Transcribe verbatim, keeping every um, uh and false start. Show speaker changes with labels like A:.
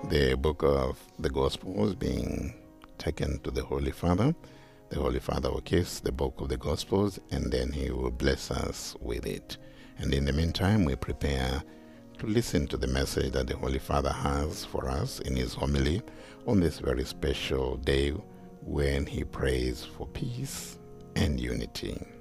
A: the book of the Gospels being taken to the Holy Father. The Holy Father will kiss the book of the Gospels, and then he will bless us with it. And in the meantime, we prepare to listen to the message that the Holy Father has for us in his homily on this very special day when he prays for peace and unity.